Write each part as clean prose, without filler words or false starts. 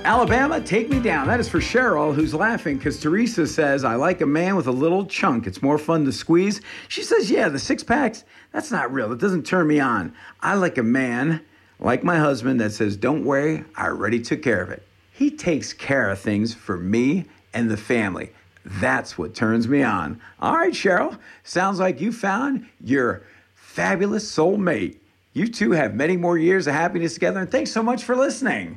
Alabama, take me down. That is for Cheryl, who's laughing because Teresa says, I like a man with a little chunk. It's more fun to squeeze. She says, yeah, the six packs, that's not real. It doesn't turn me on. I like a man, like my husband, that says, don't worry, I already took care of it. He takes care of things for me and the family. That's what turns me on. All right, Cheryl, sounds like you found your fabulous soulmate. You two have many more years of happiness together, and thanks so much for listening.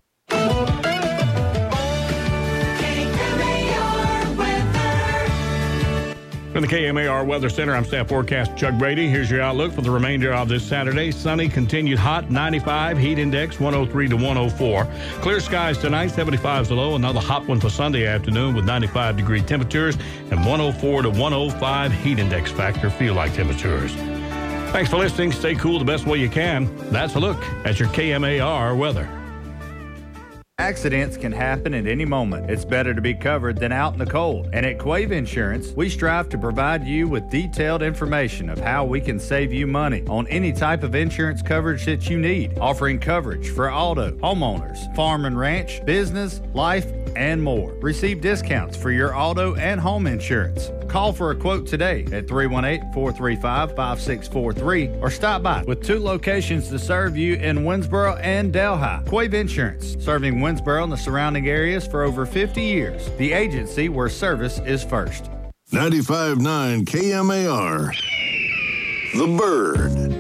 From the KMAR Weather Center, I'm Staff Forecast Chuck Brady. Here's your outlook for the remainder of this Saturday. Sunny, continued hot, 95. Heat index, 103 to 104. Clear skies tonight, 75 is the low. Another hot one for Sunday afternoon with 95-degree temperatures and 104 to 105 heat index factor feel-like temperatures. Thanks for listening. Stay cool the best way you can. That's a look at your KMAR weather. Accidents can happen at any moment. It's better to be covered than out in the cold. And at Quave Insurance, we strive to provide you with detailed information of how we can save you money on any type of insurance coverage that you need, offering coverage for auto, homeowners, farm and ranch, business, life, and more. Receive discounts for your auto and home insurance. Call for a quote today at 318-435-5643 or stop by with 2 locations to serve you in Winsboro and Delhi. Quave Insurance, serving Winsboro and the surrounding areas for over 50 years. The agency where service is first. 95.9 KMAR. The Bird.